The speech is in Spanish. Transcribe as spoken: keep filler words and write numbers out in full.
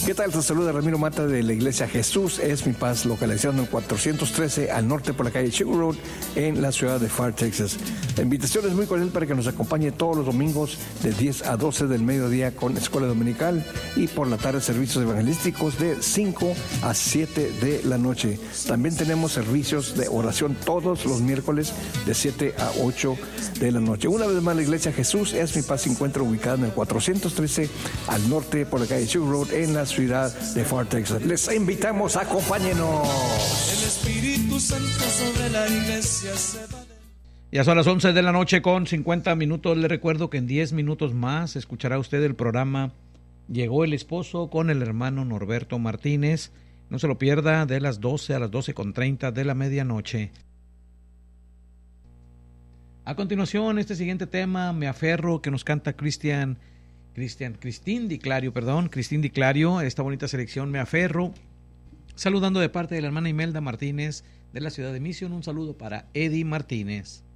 ¿Qué tal? Te saluda Ramiro Mata de la Iglesia Jesús es mi paz, localizado en cuatrocientos trece al norte por la calle Sugar Road en la ciudad de Pharr, Texas. La invitación es muy cordial para que nos acompañe todos los domingos de diez a doce del mediodía con escuela dominical y por la tarde servicios evangelísticos de cinco a siete de la noche. También tenemos servicios de oración todos los miércoles de siete a ocho de la noche. Una vez más, la Iglesia Jesús es mi paz se encuentra ubicada en el cuatrocientos trece al norte por la calle Sugar Road en la ciudad de Pharr, Texas. Les invitamos, acompáñenos. El Espíritu Santo sobre la iglesia se va. Ya son las once de la noche con cincuenta minutos. Le recuerdo que en diez minutos más escuchará usted el programa Llegó el Esposo con el hermano Norberto Martínez. No se lo pierda, de las doce a las doce con treinta de la medianoche. A continuación, este siguiente tema, Me Aferro, que nos canta Cristian, Cristian, Cristín Di Clario, perdón, Cristín Di Clario, esta bonita selección, Me Aferro. Saludando de parte de la hermana Imelda Martínez de la ciudad de Mission, un saludo para Eddie Martínez.